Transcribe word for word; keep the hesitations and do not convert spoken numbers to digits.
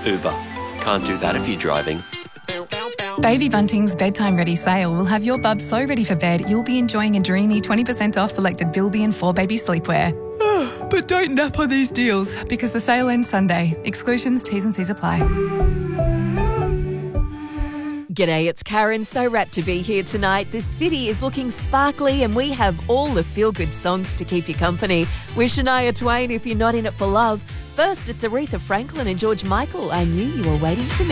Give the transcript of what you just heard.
Uber. Can't do that if you're driving. Baby Bunting's Bedtime Ready sale will have your bub so ready for bed you'll be enjoying a dreamy twenty percent off selected Bilby and four baby sleepwear. But don't nap on these deals because the sale ends Sunday. Exclusions, T's and C's apply. G'day, it's Karen. So rapt to be here tonight. The city is looking sparkly and we have all the feel-good songs to keep you company. We're Shania Twain if you're not in it for love. First, it's Aretha Franklin and George Michael. I knew you were waiting for me.